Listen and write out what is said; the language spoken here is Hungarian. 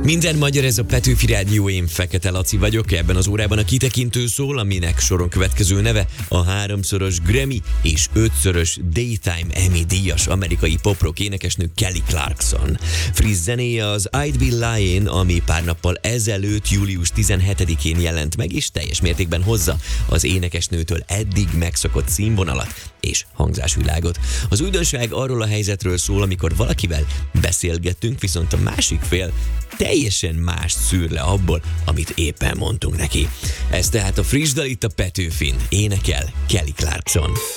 Minden magyar, ez a Petőfi Rádió, én Fekete Laci vagyok. Ebben az órában a kitekintő szól, aminek soron következő neve a 3-szoros Grammy és 5-szörös Daytime Emmy díjas amerikai poprock énekesnő Kelly Clarkson. Friss zenéje az I'd Be Lying, ami pár nappal ezelőtt, július 17-én jelent meg, és teljes mértékben hozza az énekesnőtől eddig megszokott színvonalat és hangzásvilágot. Az újdonság arról a helyzetről szól, amikor valakivel beszélgettünk, viszont a másik fél teljesen mást szűr le abból, amit éppen mondtunk neki. Ez tehát a friss dal itt a Petőfin. Énekel Kelly Clarkson.